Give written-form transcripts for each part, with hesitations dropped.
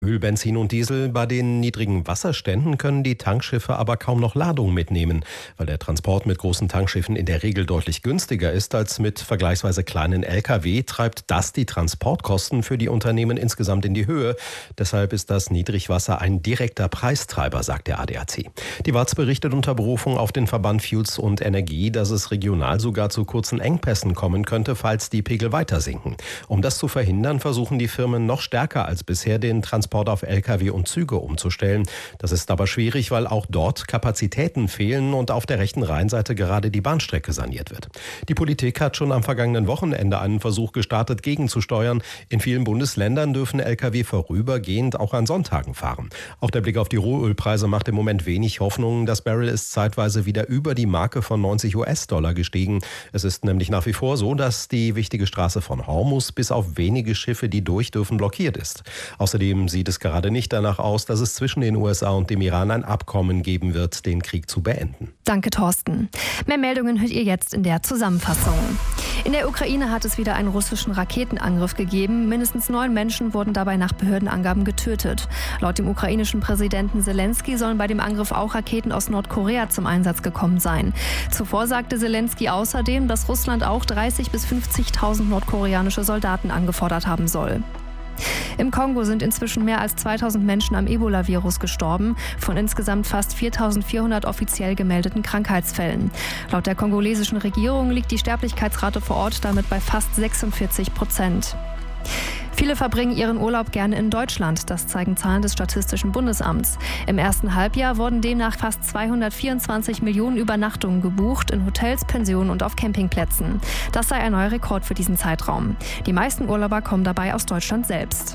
Öl, Benzin und Diesel. Bei den niedrigen Wasserständen können die Tankschiffe aber kaum noch Ladung mitnehmen, weil der Transport mit großen Tankschiffen in der Regel deutlich günstiger ist als mit vergleichsweise kleinen Lkw, treibt das die Transportkosten für die Unternehmen insgesamt in die Höhe. Deshalb ist das Niedrigwasser ein direkter Preistreiber, sagt der ADAC. Die WAZ berichtet unter Berufung auf den Verband Fuels und Energie, dass es regional sogar zu kurzen Engpässen kommen könnte, falls die Pegel weiter sinken. Um das zu verhindern, versuchen die Firmen noch stärker als bisher den Transport auf Lkw und Züge umzustellen. Das ist aber schwierig, weil auch dort Kapazitäten fehlen und auf der rechten Rheinseite gerade die Bahnstrecke saniert wird. Die Politik hat schon am vergangenen Wochenende einen Versuch gestartet, gegenzusteuern. In vielen Bundesländern dürfen Lkw vorübergehend auch an Sonntagen fahren. Auch der Blick auf die Rohölpreise macht im Moment wenig Hoffnung. Das Barrel ist zeitweise wieder über die Marke von 90 US-Dollar gestiegen. Es ist nämlich nach wie vor so, dass die wichtige Straße von Hormuz bis auf wenige Schiffe, die durch dürfen, blockiert ist. Außerdem sieht es gerade nicht danach aus, dass es zwischen den USA und dem Iran ein Abkommen geben wird, den Krieg zu beenden. Danke, Thorsten. Mehr Meldungen hört ihr jetzt in der Zusammenfassung. In der Ukraine hat es wieder einen russischen Raketenangriff gegeben. Mindestens 9 Menschen wurden dabei nach Behördenangaben getötet. Laut dem ukrainischen Präsidenten Selenskyj sollen bei dem Angriff auch Raketen aus Nordkorea zum Einsatz gekommen sein. Zuvor sagte Selenskyj außerdem, dass Russland auch 30.000 bis 50.000 nordkoreanische Soldaten angefordert haben soll. Im Kongo sind inzwischen mehr als 2000 Menschen am Ebola-Virus gestorben, von insgesamt fast 4400 offiziell gemeldeten Krankheitsfällen. Laut der kongolesischen Regierung liegt die Sterblichkeitsrate vor Ort damit bei fast 46%. Viele verbringen ihren Urlaub gerne in Deutschland, das zeigen Zahlen des Statistischen Bundesamts. Im ersten Halbjahr wurden demnach fast 224 Millionen Übernachtungen gebucht in Hotels, Pensionen und auf Campingplätzen. Das sei ein neuer Rekord für diesen Zeitraum. Die meisten Urlauber kommen dabei aus Deutschland selbst.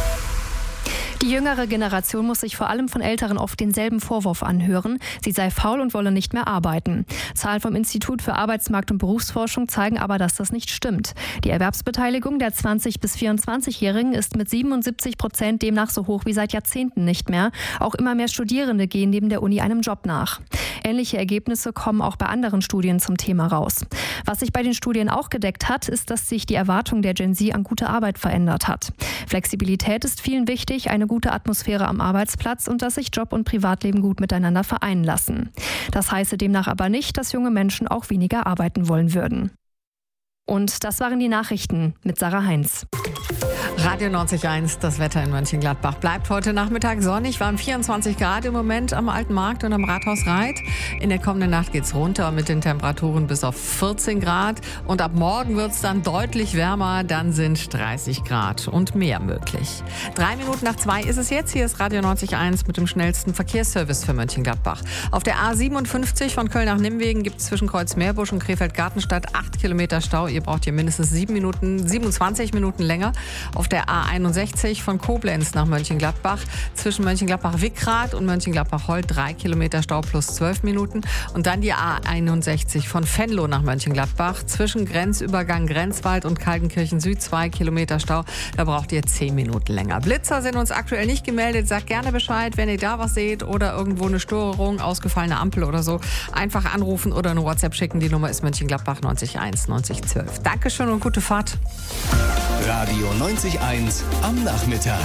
Die jüngere Generation muss sich vor allem von Älteren oft denselben Vorwurf anhören, sie sei faul und wolle nicht mehr arbeiten. Zahlen vom Institut für Arbeitsmarkt- und Berufsforschung zeigen aber, dass das nicht stimmt. Die Erwerbsbeteiligung der 20- bis 24-Jährigen ist mit 77% demnach so hoch wie seit Jahrzehnten nicht mehr. Auch immer mehr Studierende gehen neben der Uni einem Job nach. Ähnliche Ergebnisse kommen auch bei anderen Studien zum Thema raus. Was sich bei den Studien auch gedeckt hat, ist, dass sich die Erwartung der Gen Z an gute Arbeit verändert hat. Flexibilität ist vielen wichtig, eine gute Atmosphäre am Arbeitsplatz und dass sich Job und Privatleben gut miteinander vereinen lassen. Das heiße demnach aber nicht, dass junge Menschen auch weniger arbeiten wollen würden. Und das waren die Nachrichten mit Sarah Heinz. Radio 90.1, das Wetter in Mönchengladbach bleibt heute Nachmittag sonnig, warm 24 Grad im Moment am Alten Markt und am Rathaus Reit. In der kommenden Nacht geht's runter mit den Temperaturen bis auf 14 Grad und ab morgen wird's dann deutlich wärmer, dann sind 30 Grad und mehr möglich. 3 Minuten nach 2 ist es jetzt, hier ist Radio 90.1 mit dem schnellsten Verkehrsservice für Mönchengladbach. Auf der A57 von Köln nach Nimwegen gibt es zwischen Kreuzmeerbusch und Krefeld-Gartenstadt 8 Kilometer Stau. Ihr braucht hier mindestens 27 Minuten länger. Auf der A61 von Koblenz nach Mönchengladbach zwischen Mönchengladbach-Wickrath und Mönchengladbach-Holt 3 Kilometer Stau plus 12 Minuten. Und dann die A61 von Venlo nach Mönchengladbach zwischen Grenzübergang Grenzwald und Kaltenkirchen Süd 2 Kilometer Stau. Da braucht ihr 10 Minuten länger. Blitzer sind uns aktuell nicht gemeldet. Sagt gerne Bescheid, wenn ihr da was seht oder irgendwo eine Störung, ausgefallene Ampel oder so. Einfach anrufen oder eine WhatsApp schicken. Die Nummer ist Mönchengladbach 901 9012. Dankeschön und gute Fahrt. Radio 90.1 am Nachmittag.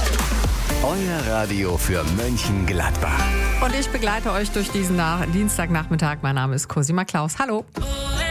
Euer Radio für Mönchengladbach. Und ich begleite euch durch diesen Dienstagnachmittag. Mein Name ist Cosima Klaus. Hallo.